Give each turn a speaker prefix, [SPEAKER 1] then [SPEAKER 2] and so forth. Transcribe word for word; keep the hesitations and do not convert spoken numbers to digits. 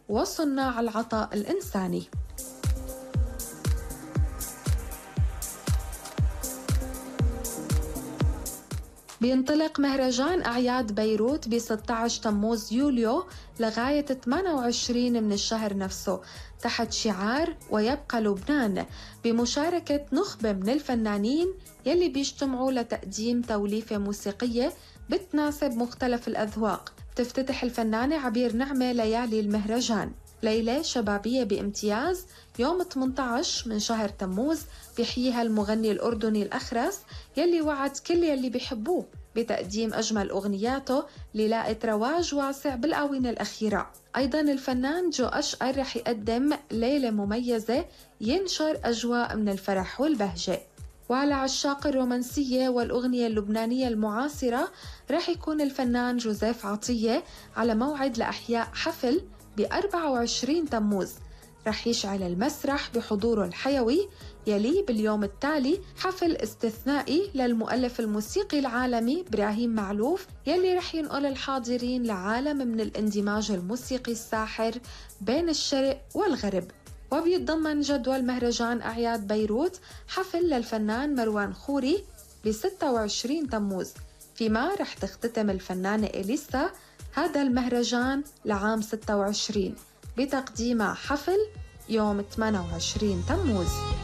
[SPEAKER 1] وصناع العطاء الإنساني. بينطلق مهرجان أعياد بيروت ب ستة عشر تموز يوليو لغاية ثمانية وعشرين من الشهر نفسه تحت شعار ويبقى لبنان، بمشاركة نخبة من الفنانين يلي بيجتمعوا لتقديم توليفة موسيقية بتناسب مختلف الأذواق. تفتتح الفنانة عبير نعمة ليالي المهرجان، ليلة شبابية بامتياز يوم ثمانية عشر من شهر تموز بيحييها المغني الأردني الأخرس يلي وعد كل يلي بيحبوه بتقديم أجمل أغنياته اللي لاقت رواج واسع بالآونة الأخيرة. أيضا الفنان جو أشقر رح يقدم ليلة مميزة ينشر أجواء من الفرح والبهجة. وعلى عشاق الرومانسية والأغنية اللبنانية المعاصرة رح يكون الفنان جوزيف عطية على موعد لأحياء حفل ب أربعة وعشرين تموز رح يشعل المسرح بحضوره الحيوي. يلي باليوم التالي حفل استثنائي للمؤلف الموسيقي العالمي إبراهيم معلوف يلي رح ينقل الحاضرين لعالم من الاندماج الموسيقي الساحر بين الشرق والغرب. وبيتضمن جدول مهرجان أعياد بيروت حفل للفنان مروان خوري ب ستة وعشرين تموز، فيما رح تختتم الفنانة إليسا هذا المهرجان لعام ستة وعشرين بتقديمها حفل يوم ثمانية وعشرين تموز.